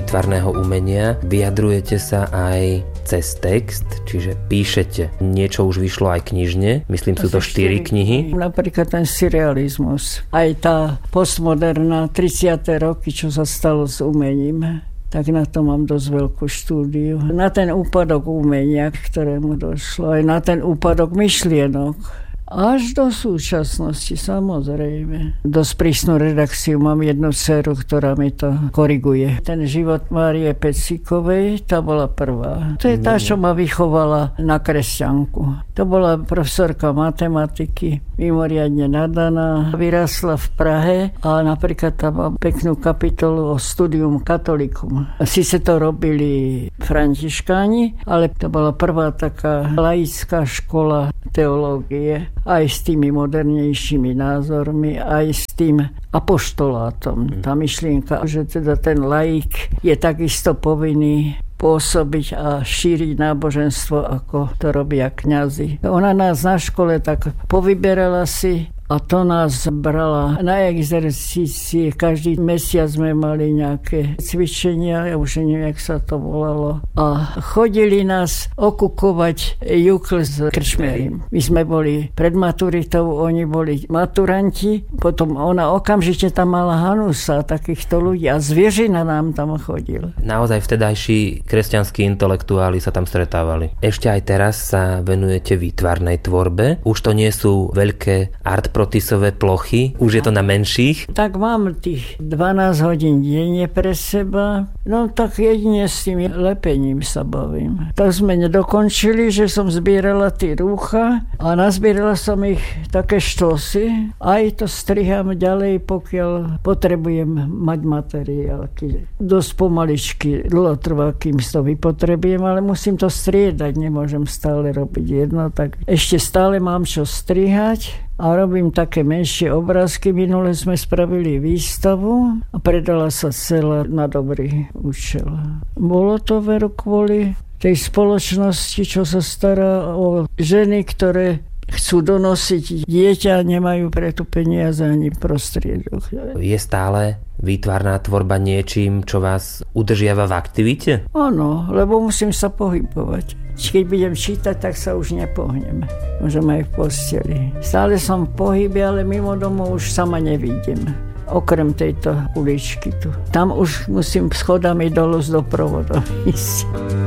výtvarného umenia. Vyjadrujete sa aj cez text, čiže píšete. Niečo už vyšlo aj knižne. Myslím, sú to 4 knihy. Napríklad ten surrealizmus. Aj tá postmoderná 30. roky, čo sa stalo s umením. Tak na to mám dosť veľkú štúdiu. Na ten úpadok umenia, ktorému došlo. Aj na ten úpadok myšlienok. Až do súčasnosti, samozrejme. Dosť prísnu redakciu, mám jednu dceru, ktorá mi to koriguje. Ten život Márie Pecíkovej, tá bola prvá. To je tá, čo ma vychovala na kresťanku. To bola profesorka matematiky, mimoriadne nadaná. Vyrásla v Prahe a napríklad tam má peknú kapitolu o studium katolikum. Sice to robili františkáni, ale to bola prvá taká laická škola teológie. Aj s tými modernejšími názormi, aj s tým apoštolátom. Tá myšlienka, že teda ten laik je takisto povinný pôsobiť a šíriť náboženstvo, ako to robia kňazi. Ona nás na škole tak povyberala si a to nás brala na exercície. Každý mesiac sme mali nejaké cvičenia, ja už neviem, jak sa to volalo. A chodili nás okukovať jukl s krčmerim. My sme boli pred maturitou, oni boli maturanti. Potom ona okamžite tam mala Hanusa, takýchto ľudí. A Zvieřina nám tam chodil. Naozaj vtedajší kresťanskí intelektuáli sa tam stretávali. Ešte aj teraz sa venujete výtvarnej tvorbe. Už to nie sú veľké artprotisové plochy, už je to na menších. Tak mám tých 12 hodín denne pre seba. No tak jedine s tým lepením sa bavím. Tak sme nedokončili, že som zbierala tie rúcha a nazbierala som ich také štosy. Aj to striham ďalej, pokiaľ potrebujem mať materiálky. Dosť pomaličky, dlho trvá, kým to vypotrebujem, ale musím to striedať, nemôžem stále robiť jedno, tak ešte stále mám čo strihať a robím také menšie obrázky. Minule sme spravili výstavu a predala sa celá na dobrý účel. Bolo to veru kvôli tej spoločnosti, čo sa stará o ženy, ktoré chcú donosiť dieťa a nemajú preto peniaze ani prostriedok. Je stále výtvarná tvorba niečím, čo vás udržiava v aktivite? Áno, lebo musím sa pohybovať. Keď budem čítať, tak sa už nepohnem. Môžem aj v posteli. Stále som v pohybe, ale mimo domov už sama nevidím. Okrem tejto uličky tu. Tam už musím schodami dolu s doprovodom ísť.